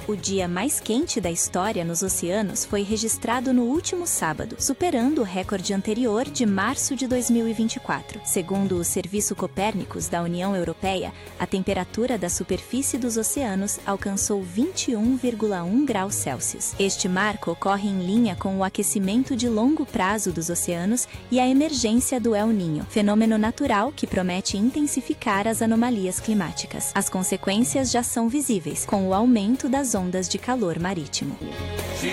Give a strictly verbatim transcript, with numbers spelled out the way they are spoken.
O dia mais quente da história nos oceanos foi registrado no último sábado, superando o recorde anterior de março de dois mil e vinte e quatro. Segundo o Serviço Copérnicos da União Europeia, a temperatura da superfície dos oceanos alcançou vinte e um vírgula um graus Celsius. Este marco ocorre em linha com o aquecimento de longo prazo dos oceanos e a emergência do El Niño, fenômeno natural que promete intensificar as anomalias climáticas. As consequências já são visíveis, com o aumento das ondas de calor marítimo.